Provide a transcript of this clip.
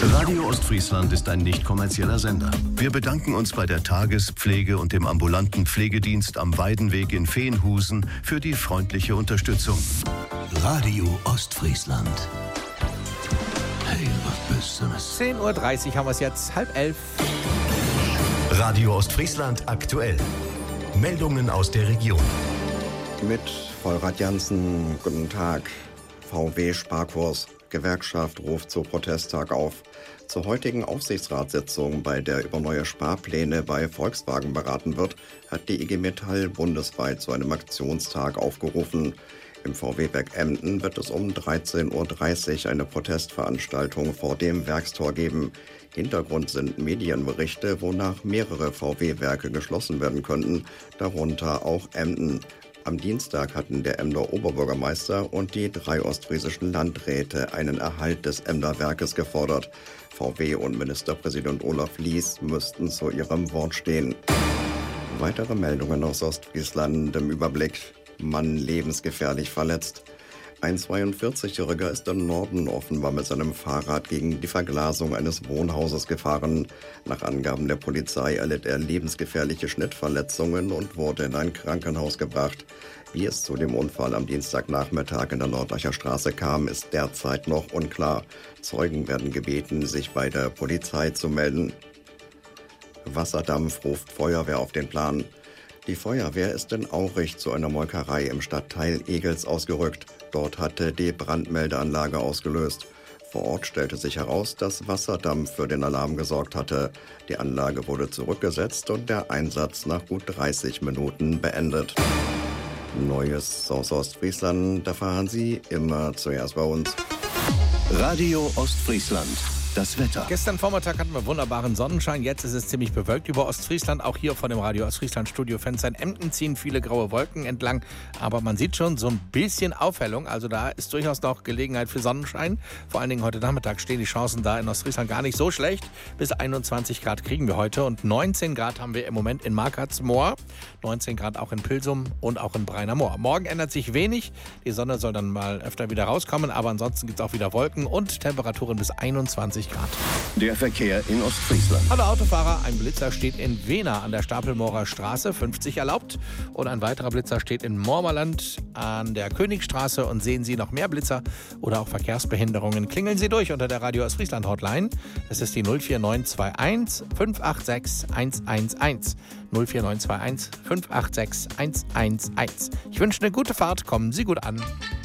Radio Ostfriesland ist ein nicht kommerzieller Sender. Wir bedanken uns bei der Tagespflege und dem ambulanten Pflegedienst am Weidenweg in Veenhusen für die freundliche Unterstützung. Radio Ostfriesland. Hey, was bist du? 10:30 Uhr haben wir es jetzt, 10:30. Radio Ostfriesland aktuell. Meldungen aus der Region. Mit Vollrad Jansen, guten Tag. VW-Sparkurs. Gewerkschaft ruft zu Protesttag auf. Zur heutigen Aufsichtsratssitzung, bei der über neue Sparpläne bei Volkswagen beraten wird, hat die IG Metall bundesweit zu einem Aktionstag aufgerufen. Im VW-Werk Emden wird es um 13:30 Uhr eine Protestveranstaltung vor dem Werkstor geben. Hintergrund sind Medienberichte, wonach mehrere VW-Werke geschlossen werden könnten, darunter auch Emden. Am Dienstag hatten der Emder Oberbürgermeister und die 3 ostfriesischen Landräte einen Erhalt des Emder Werkes gefordert. VW und Ministerpräsident Olaf Lies müssten zu ihrem Wort stehen. Weitere Meldungen aus Ostfriesland im Überblick. Mann lebensgefährlich verletzt. Ein 42-Jähriger ist im Norden offenbar mit seinem Fahrrad gegen die Verglasung eines Wohnhauses gefahren. Nach Angaben der Polizei erlitt er lebensgefährliche Schnittverletzungen und wurde in ein Krankenhaus gebracht. Wie es zu dem Unfall am Dienstagnachmittag in der Nordacher Straße kam, ist derzeit noch unklar. Zeugen werden gebeten, sich bei der Polizei zu melden. Wasserdampf ruft Feuerwehr auf den Plan. Die Feuerwehr ist in Aurich zu einer Molkerei im Stadtteil Egels ausgerückt. Dort hatte die Brandmeldeanlage ausgelöst. Vor Ort stellte sich heraus, dass Wasserdampf für den Alarm gesorgt hatte. Die Anlage wurde zurückgesetzt und der Einsatz nach gut 30 Minuten beendet. Neues aus Ostfriesland, da fahren Sie immer zuerst bei uns. Radio Ostfriesland. Das Wetter. Gestern Vormittag hatten wir wunderbaren Sonnenschein. Jetzt ist es ziemlich bewölkt über Ostfriesland. Auch hier von dem Radio Ostfriesland Studiofenster in Emden ziehen viele graue Wolken entlang. Aber man sieht schon so ein bisschen Aufhellung. Also da ist durchaus noch Gelegenheit für Sonnenschein. Vor allen Dingen heute Nachmittag stehen die Chancen da in Ostfriesland gar nicht so schlecht. Bis 21 Grad kriegen wir heute. Und 19 Grad haben wir im Moment in Markartsmoor. 19 Grad auch in Pilsum und auch in Breiner Moor. Morgen ändert sich wenig. Die Sonne soll dann mal öfter wieder rauskommen. Aber ansonsten gibt es auch wieder Wolken und Temperaturen bis 21 Grad. Der Verkehr in Ostfriesland. Hallo Autofahrer, ein Blitzer steht in Wehna an der Stapelmoorer Straße, 50 erlaubt. Und ein weiterer Blitzer steht in Mormerland an der Königstraße. Und sehen Sie noch mehr Blitzer oder auch Verkehrsbehinderungen, klingeln Sie durch unter der Radio Ostfriesland Hotline. Das ist die 04921 586 111. 04921 586 111. Ich wünsche eine gute Fahrt, kommen Sie gut an.